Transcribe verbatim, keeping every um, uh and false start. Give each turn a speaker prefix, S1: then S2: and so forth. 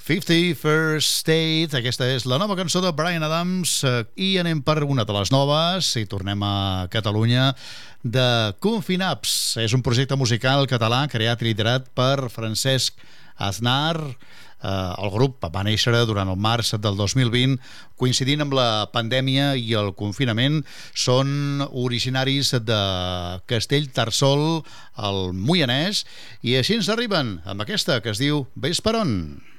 S1: fifty-first State, aquesta és la nova cançó de Bryan Adams, eh, i anem per una de les noves i tornem a Catalunya, de Confinaps. És un projecte musical català creat i liderat per Francesc Aznar. Eh, el grup va néixer durant el març del dos mil vint, coincidint amb la pandèmia i el confinament. Són originaris de Castellterçol, al Moianès, i així ens arriben amb aquesta que es diu Vesperon.